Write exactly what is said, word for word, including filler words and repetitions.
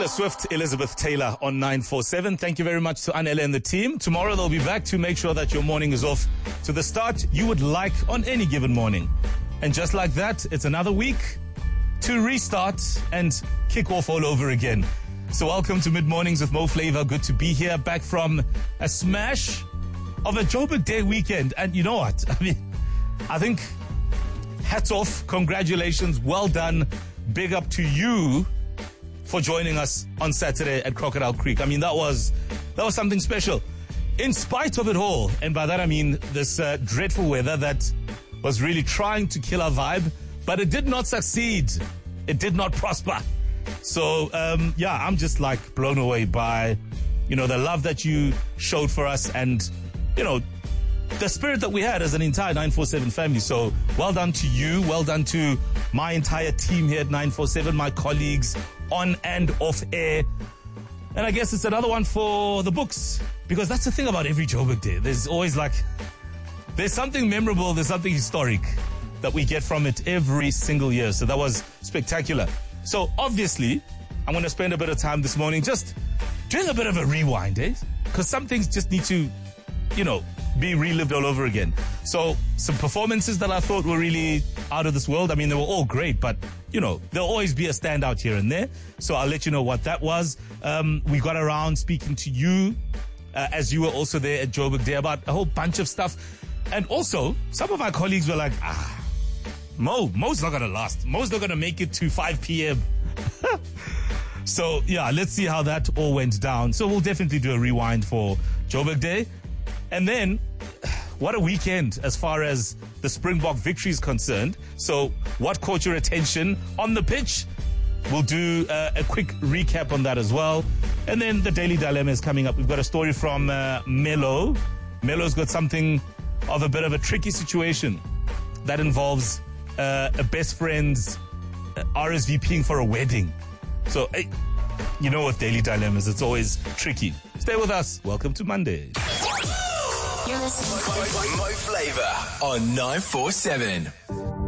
Taylor Swift, Elizabeth Taylor on nine four seven. Thank you very much to Anela and the team. Tomorrow they'll be back to make sure that your morning is off to the start you would like on any given morning. And just like that, it's another week to restart and kick off all over again. So welcome to Mid Mornings with Mo Flava. Good to be here, back from a smash of a Joburg Day weekend. And you know what? I mean, I think hats off, congratulations, well done, big up to you for joining us on Saturday at Crocodile Creek. I mean, that was that was something special. In spite of it all, and by that I mean this uh, dreadful weather that was really trying to kill our vibe, but it did not succeed. It did not prosper. So, um, yeah, I'm just like blown away by, you know, the love that you showed for us and, you know, the spirit that we had as an entire nine four seven family. So well done to you. Well done to my entire team here at nine four seven, my colleagues on and off air. And I guess it's another one for the books, because that's the thing about every Joburg Day. There's always like, there's something memorable, there's something historic that we get from it every single year. So that was spectacular. So obviously, I'm going to spend a bit of time this morning just doing a bit of a rewind, eh? Because some things just need to, you know, be relived all over again. So some performances that I thought were really out of this world. I mean, they were all great, but, you know, there'll always be a standout here and there. So I'll let you know what that was. Um, we got around speaking to you uh, as you were also there at Joburg Day about a whole bunch of stuff. And also, some of our colleagues were like, ah, Mo, Mo's not going to last. Mo's not going to make it to five p.m. So, yeah, let's see how that all went down. So we'll definitely do a rewind for Joburg Day. And then, what a weekend as far as the Springbok victory is concerned. So, what caught your attention on the pitch? We'll do uh, a quick recap on that as well. And then the Daily Dilemma is coming up. We've got a story from uh, Melo. Melo's got something of a bit of a tricky situation that involves uh, a best friend's uh, RSVPing for a wedding. So, hey, you know what Daily Dilemmas, it's always tricky. Stay with us. Welcome to Monday. You're listening to Mo Flava on nine four seven.